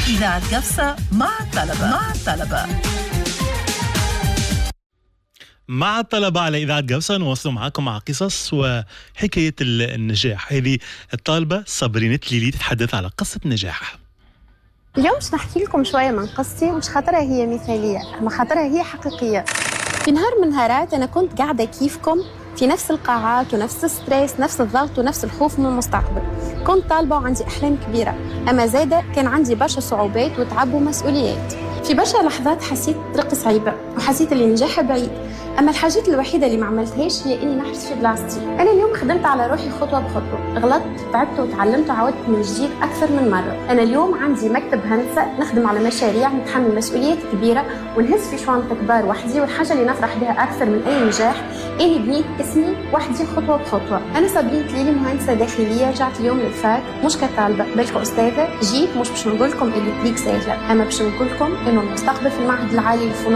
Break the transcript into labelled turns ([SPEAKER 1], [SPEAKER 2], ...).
[SPEAKER 1] إذاعة قفصة مع الطلبة على إذاعة قفصة. نواصل معكم مع قصص وحكاية النجاح. هذه الطالبة صابرين تليلي تتحدث على قصة نجاحها.
[SPEAKER 2] اليوم مش نحكي لكم شوية من قصتي، مش خاطرها هي مثالية، أما خاطرها هي حقيقية. في نهار من نهارات أنا كنت قاعدة كيفكم في نفس القاعات ونفس الستريس، نفس الضغط ونفس الخوف من المستقبل. كنت طالبة وعندي أحلام كبيرة، أما زادة كان عندي برشا صعوبات وتعب ومسؤوليات. في برشا لحظات حسيت طريقي صعيبة وحسيت اللي نجاحي بعيد، أما الحاجات الوحيدة اللي ما عملتهاش هي إني نحرص في بلاصتي. أنا اليوم خدمت على روحي خطوة بخطوة، غلطت تعبت وتعلمت وعودت من جديد أكثر من مرة. أنا اليوم عندي مكتب هندسة، نخدم على مشاريع، نتحمل مسؤوليات كبيرة ونهز في شوانط كبار وحدي، والحاجة اللي نفرح بها أكثر من أي نجاح إني بنيت اسمي وحدي خطوة بخطوة. أنا صابرين تليلي مهندسة داخلية، رجعت اليوم للفاك مش كطالبة بل كأستاذة. جيت مش باش نقول لكم اللي تليك سهلة، أما باش نقول لكم إنه المستقبل في المعهد العالي للفنون